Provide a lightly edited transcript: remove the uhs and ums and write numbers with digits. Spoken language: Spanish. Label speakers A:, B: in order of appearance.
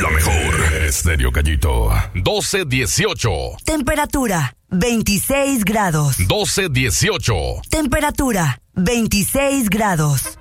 A: la mejor. Estéreo Gallito. 12-18.
B: Temperatura 26 grados.
A: 12-18.
B: Temperatura 26 grados.